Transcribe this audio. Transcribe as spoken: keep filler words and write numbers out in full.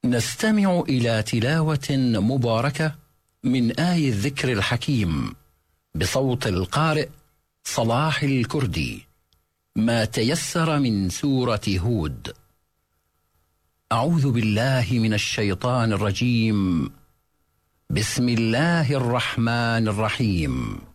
نستمع إلى تلاوة مباركة من آي الذكر الحكيم بصوت القارئ صلاح الكردي، ما تيسر من سورة هود. أعوذ بالله من الشيطان الرجيم. بسم الله الرحمن الرحيم.